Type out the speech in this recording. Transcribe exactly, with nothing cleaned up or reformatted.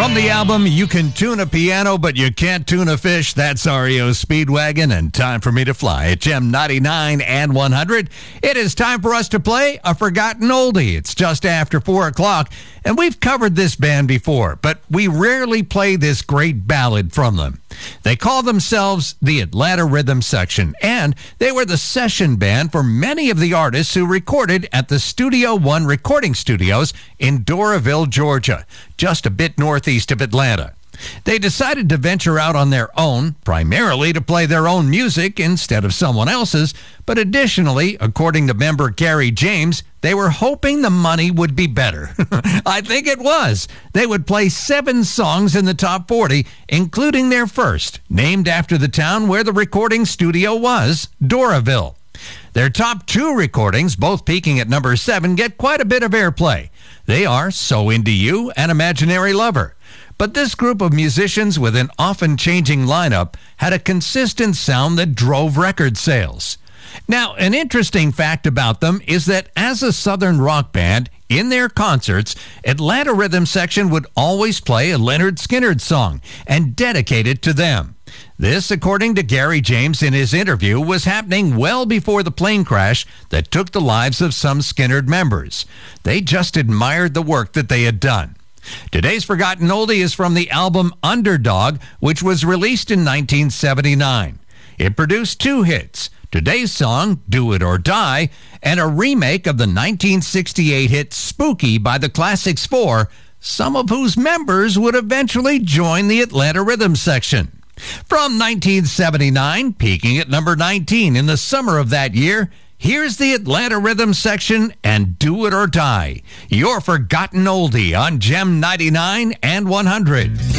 From the album You Can Tune a Piano, But You Can't Tune a Fish, that's R E O Speedwagon, and Time for Me to Fly at Gem ninety-nine and one hundred. It is time for us to play a forgotten oldie. It's just after four o'clock, and we've covered this band before, but we rarely play this great ballad from them. They call themselves the Atlanta Rhythm Section, and they were the session band for many of the artists who recorded at the Studio One recording studios in Doraville, Georgia, just a bit northeast of Atlanta. They decided to venture out on their own, primarily to play their own music instead of someone else's, but additionally, according to member Gary James, they were hoping the money would be better. I think it was. They would play seven songs in the top forty, including their first, named after the town where the recording studio was, Doraville. Their top two recordings, both peaking at number seven, get quite a bit of airplay. They are So Into You and Imaginary Lover. But this group of musicians with an often changing lineup had a consistent sound that drove record sales. Now, an interesting fact about them is that as a Southern rock band, in their concerts, Atlanta Rhythm Section would always play a Lynyrd Skynyrd song and dedicate it to them. This, according to Gary James in his interview, was happening well before the plane crash that took the lives of some Skynyrd members. They just admired the work that they had done. Today's Forgotten Oldie is from the album Underdog, which was released in nineteen seventy-nine. It produced two hits, today's song, Do It or Die, and a remake of the nineteen sixty-eight hit Spooky by the Classics Four, some of whose members would eventually join the Atlanta Rhythm Section. From nineteen seventy-nine, peaking at number nineteen in the summer of that year, here's the Atlanta Rhythm Section and Do It or Die, your forgotten oldie on Gem ninety-nine and one hundred.